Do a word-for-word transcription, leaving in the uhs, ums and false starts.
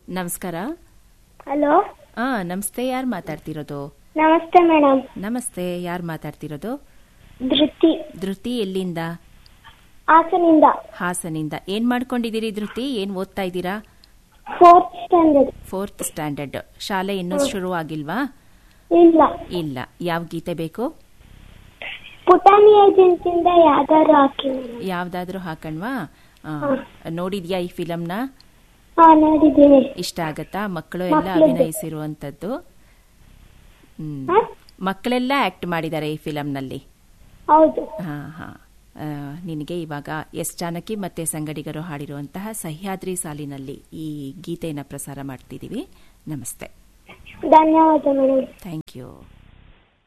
ನಮಸ್ಕಾರ. ಹಲೋ. ಹಾ ನಮಸ್ತೆ, ಯಾರು ಮಾತಾಡ್ತಿರೋದು? ನಮಸ್ತೆ ಮೇಡಮ್. ನಮಸ್ತೆ, ಯಾರು ಮಾತಾಡ್ತಿರೋದು? ಧೃತಿ. ಧೃತಿ ಎಲ್ಲಿಂದ? ಹಾಸನಿಂದ. ಹಾಸನಿಂದ. ಏನ್ ಮಾಡ್ಕೊಂಡಿದ್ದೀರಿ ಧೃತಿ? ಏನ್ ಓದ್ತಾ ಇದ್ದೀರಾ? Fourth standard. Fourth standard. ಶಾಲೆ ಇನ್ನೂ ಶುರು ಆಗಿಲ್ವಾ? ಇಲ್ಲ. ಇಲ್ಲ. ಯಾವ ಗೀತೆ ಬೇಕು? ಪುಟಾಣಿ ಏಜೆನ್ಸಿಯಿಂದ ಯಾವ್ದಾದ್ರು ಹಾಕಿ. ಯಾವ್ದಾದ್ರು ಹಾಕಣ್ವಾ? ನೋಡಿದ್ಯಾ ಈ ಫಿಲಂನ? ಹಾ ನೋಡಿದ್ದೀನಿ. ಇಷ್ಟ ಆಗತ್ತಾ? ಮಕ್ಕಳು ಎಲ್ಲ ಅಭಿನಯಿಸಿರುವಂತದ್ದು. ಹ್ಮ್. ಮಕ್ಕಳೆಲ್ಲ ಆಕ್ಟ್ ಮಾಡಿದ್ದಾರೆ ಈ ಫಿಲಂನಲ್ಲಿ. ಹೌದು. ಹಾ ಹಾ. ನಿನಗೆ ಇವಾಗ ಎಸ್ ಜಾನಕಿ ಮತ್ತೆ ಸಂಗಡಿಗರು ಹಾಡಿರುವಂತಹ ಸಹ್ಯಾದ್ರಿ ಸಾಲಿನಲ್ಲಿ ಈ ಗೀತೆಯನ್ನು ಪ್ರಸಾರ ಮಾಡ್ತಿದ್ದೀವಿ. ನಮಸ್ತೆ. ಧನ್ಯವಾದ ಮೇಡಮ್. Thank you.